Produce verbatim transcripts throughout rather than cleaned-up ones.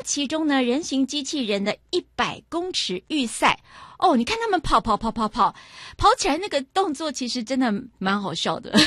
其中呢，人形机器人的一百公尺预赛，哦，你看他们跑跑跑跑跑，跑起来那个动作其实真的蛮好笑的，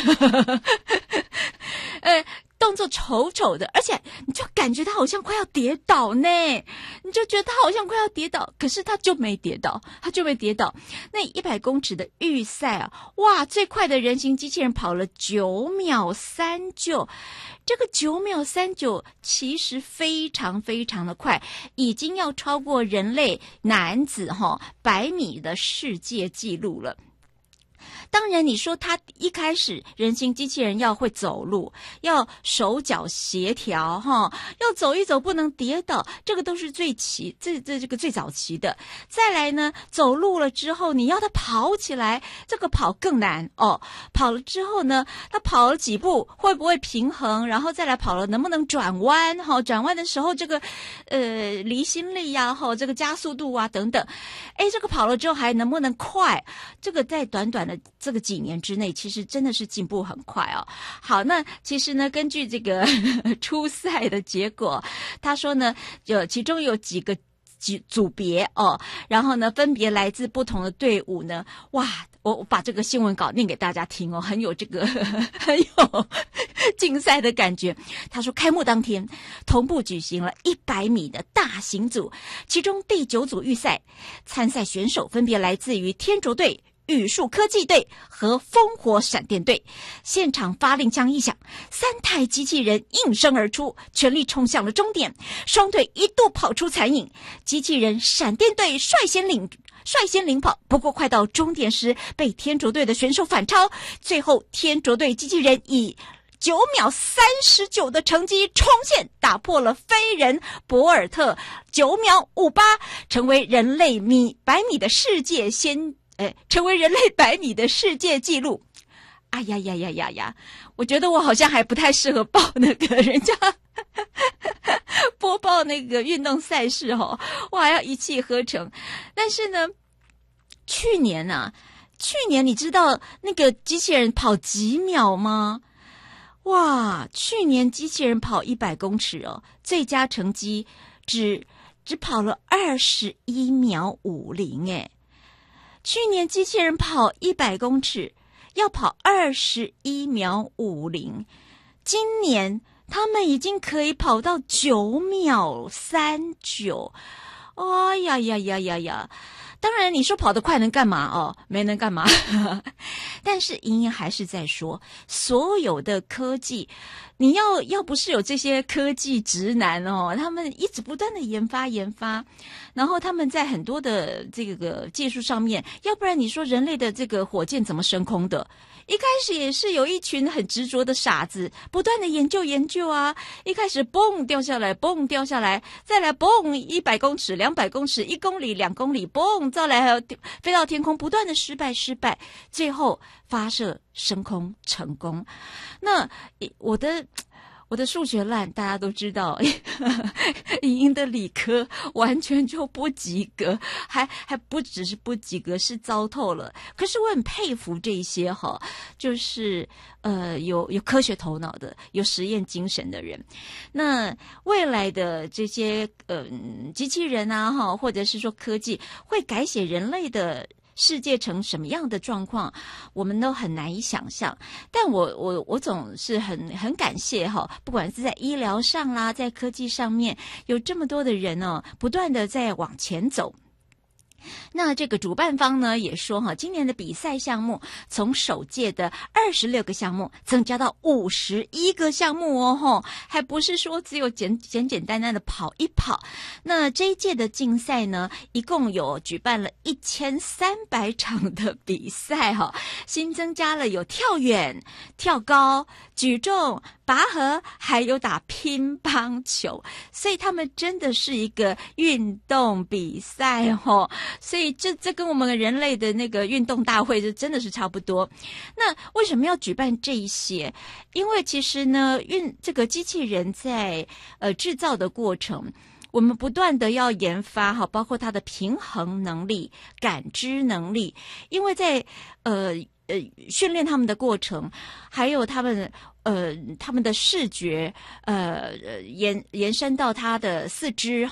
呃。动作丑丑的，而且你就感觉他好像快要跌倒呢，你就觉得他好像快要跌倒，可是他就没跌倒，他就没跌倒。那一百公尺的预赛啊，哇，最快的人形机器人跑了九秒三九，这个九秒三九其实非常非常的快，已经要超过人类男子哈百米的世界纪录了。当然你说他一开始人形机器人要会走路，要手脚协调哈，要走一走不能跌倒，这个都是最起这这这个最早期的。再来呢，走路了之后你要他跑起来，这个跑更难哦。跑了之后呢，他跑了几步会不会平衡，然后再来跑了能不能转弯哈，转弯的时候这个呃离心力呀哈，这个加速度啊等等，哎，这个跑了之后还能不能快，这个在短短的这个几年之内其实真的是进步很快哦。好，那其实呢根据这个初赛的结果，他说呢有其中有几个几组别哦，然后呢分别来自不同的队伍呢，哇，我我把这个新闻稿念给大家听哦，很有这个很有竞赛的感觉。他说开幕当天同步举行了一百米的大型组，其中第九组预赛参赛选手分别来自于天竺队、宇树科技队和烽火闪电队。现场发令枪一响，三台机器人应声而出，全力冲向了终点，双队一度跑出残影，机器人闪电队率先领率先领跑，不过快到终点时被天竺队的选手反超，最后天竺队机器人以九秒三十九的成绩冲线，打破了飞人博尔特九秒五八，成为人类米百米的世界先哎，成为人类百米的世界纪录。哎呀呀呀呀呀！我觉得我好像还不太适合报那个人家播报那个运动赛事哦，我还要一气呵成。但是呢，去年啊，去年你知道那个机器人跑几秒吗？哇，去年机器人跑一百公尺哦，最佳成绩只只跑了二十一秒五零哎。去年机器人跑一百公尺要跑二十一秒五零，今年他们已经可以跑到九秒三九。哎呀呀呀呀呀！当然你说跑得快能干嘛哦？没能干嘛。但是莹莹还是在说，所有的科技，你要要不是有这些科技直男哦，他们一直不断的研发研发，然后他们在很多的这个技术上面，要不然你说人类的这个火箭怎么升空的？一开始也是有一群很执着的傻子，不断的研究研究啊。一开始嘣掉下来，嘣掉下来，再来嘣一百公尺、两百公尺、一公里、两公里，嘣再来还有飞到天空，不断的失败失败，最后发射升空成功。那我的。我的数学烂，大家都知道，莹莹的理科完全就不及格，还还不只是不及格，是糟透了。可是我很佩服这些哈，就是呃有有科学头脑的，有实验精神的人。那未来的这些呃机器人啊哈，或者是说科技会改写人类的世界成什么样的状况，我们都很难以想象。但我我我总是很很感谢哈，不管是在医疗上啦，在科技上面，有这么多的人哦，不断的在往前走。那这个主办方呢也说哈，今年的比赛项目从首届的二十六个项目增加到五十一个项目哦吼，还不是说只有简简简单单的跑一跑。那这一届的竞赛呢，一共有举办了一千三百场的比赛哈，新增加了有跳远、跳高、举重、拔河，还有打乒乓球，所以他们真的是一个运动比赛哦。所以这这跟我们人类的那个运动大会这真的是差不多。那为什么要举办这一些？因为其实呢，运这个机器人在呃制造的过程，我们不断的要研发哈，包括它的平衡能力、感知能力，因为在呃呃训练他们的过程，还有他们。呃，他们的视觉，呃，延延伸到他的四肢。